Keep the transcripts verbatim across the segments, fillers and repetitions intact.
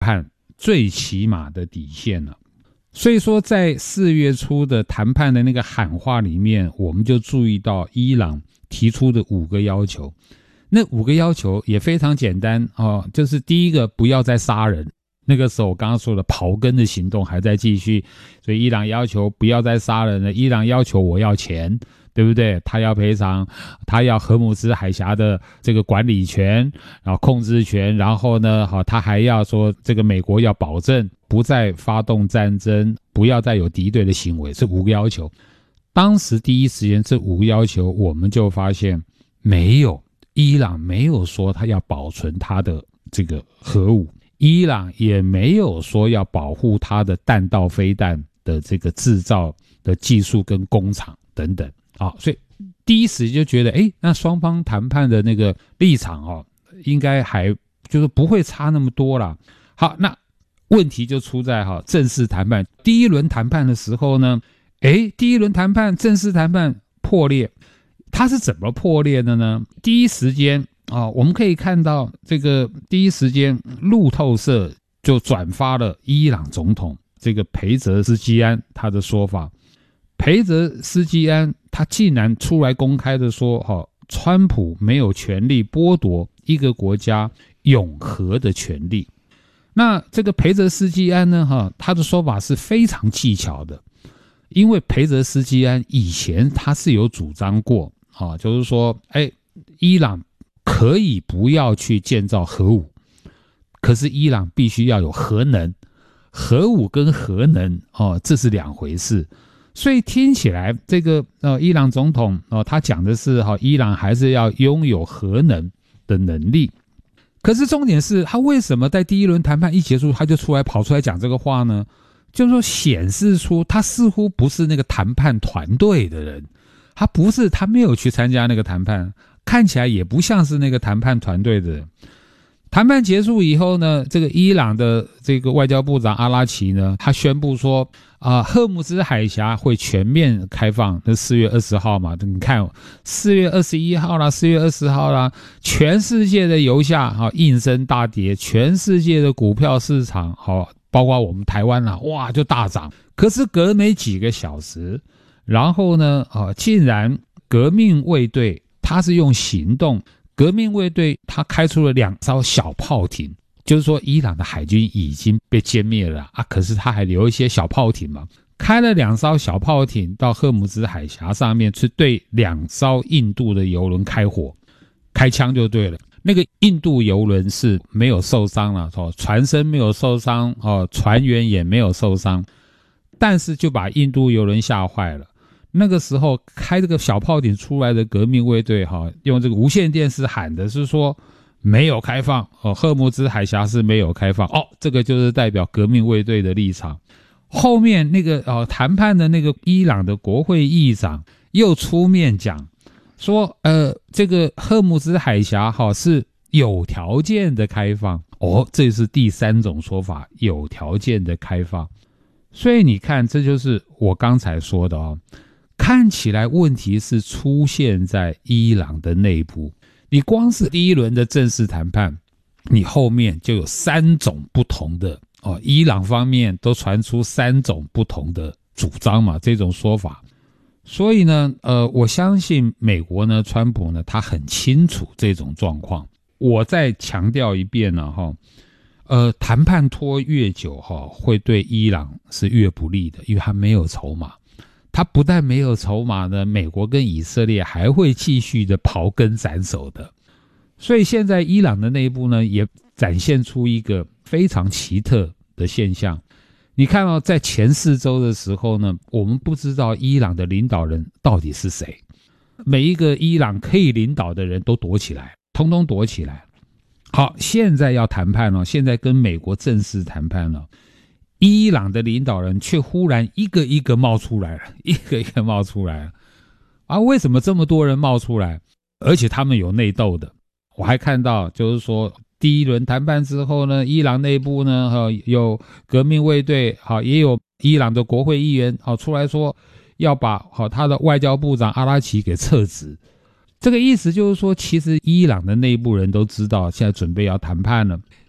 判最起码的底线了。所以说在四月初的谈判的那个喊话里面，我们就注意到伊朗提出的五个要求。那五个要求也非常简单哦，就是第一个，不要再杀人。那个时候我刚刚说的刨根的行动还在继续，所以伊朗要求不要再杀人了，伊朗要求我要钱，对不对？他要赔偿，他要荷姆兹海峡的这个管理权，然后控制权，然后呢，好，他还要说这个美国要保证不再发动战争，不要再有敌对的行为，这五个要求。当时第一时间这五个要求，我们就发现没有，伊朗没有说他要保存他的这个核武，伊朗也没有说要保护他的弹道飞弹的这个制造的技术跟工厂等等啊，所以第一时就觉得，哎，那双方谈判的那个立场哦，应该还就是不会差那么多啦。好，那问题就出在哈正式谈判第一轮谈判的时候呢，哎，第一轮谈判正式谈判破裂，它是怎么破裂的呢？第一时间啊，我们可以看到这个第一时间路透社就转发了伊朗总统这个裴泽斯基安他的说法。裴泽斯基安他竟然出来公开的说，哈，川普没有权利剥夺一个国家永和的权利。那这个裴泽斯基安呢，哈，他的说法是非常技巧的，因为裴泽斯基安以前他是有主张过，啊，就是说，哎，伊朗可以不要去建造核武，可是伊朗必须要有核能，核武跟核能，哦，这是两回事。所以听起来这个呃伊朗总统哦，他讲的是哈，伊朗还是要拥有核能的能力。可是重点是他为什么在第一轮谈判一结束他就出来跑出来讲这个话呢？就是说显示出他似乎不是那个谈判团队的人，他不是，他没有去参加那个谈判，看起来也不像是那个谈判团队的人。谈判结束以后呢，这个伊朗的这个外交部长阿拉奇呢，他宣布说啊、呃，荷姆兹海峡会全面开放，那四月二十号嘛，你看四月二十一号啦，四月二十号啦，全世界的油价哈应声大跌，全世界的股票市场好，包括我们台湾啦，哇就大涨。可是隔没几个小时，然后呢啊，竟然革命卫队他是用行动。革命卫队他开出了两艘小炮艇，就是说伊朗的海军已经被歼灭了啊，可是他还留一些小炮艇嘛，开了两艘小炮艇到荷姆兹海峡上面去对两艘印度的油轮开火，开枪就对了。那个印度油轮是没有受伤了，船身没有受伤，船员也没有受伤，但是就把印度油轮吓坏了。那个时候开这个小炮艇出来的革命卫队哈，用这个无线电视喊的是说没有开放哦，荷姆兹海峡是没有开放哦，这个就是代表革命卫队的立场。后面那个哦谈判的那个伊朗的国会议长又出面讲说，呃，这个荷姆兹海峡哈是有条件的开放哦，这是第三种说法，有条件的开放。所以你看，这就是我刚才说的哦。看起来问题是出现在伊朗的内部，你光是第一轮的正式谈判，你后面就有三种不同的哦，伊朗方面都传出三种不同的主张嘛，这种说法。所以呢，呃，我相信美国呢，川普呢，他很清楚这种状况。我再强调一遍呢，哈，呃，谈判拖越久哈，会对伊朗是越不利的，因为他没有筹码。他不但没有筹码呢，美国跟以色列还会继续的刨根斩首的。所以现在伊朗的内部呢，也展现出一个非常奇特的现象。你看到、哦、在前四周的时候呢，我们不知道伊朗的领导人到底是谁，每一个伊朗可以领导的人都躲起来，通通躲起来。好，现在要谈判了，现在跟美国正式谈判了。伊朗的领导人却忽然一个一个冒出来了，一个一个冒出来了。啊，为什么这么多人冒出来？而且他们有内斗的。我还看到，就是说第一轮谈判之后呢，伊朗内部呢，有革命卫队，也有伊朗的国会议员出来说要把他的外交部长阿拉奇给撤职。这个意思就是说，其实伊朗的内部人都知道，现在准备要谈判了。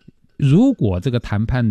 如果这个谈判